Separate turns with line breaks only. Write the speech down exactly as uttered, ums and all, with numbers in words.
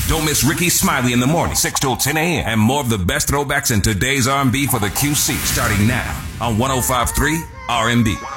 Don't miss Ricky Smiley in the morning, six till ten a.m. And more of the best throwbacks in today's R and B for the Q C starting now on one oh five point three R and B.